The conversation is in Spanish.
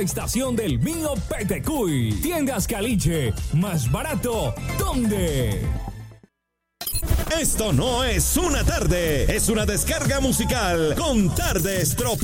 Estación del Mío Petecuy. Tiendas Caliche. Más barato. ¿Dónde? Esto no es una tarde, es una descarga musical con Tardes Tropicales.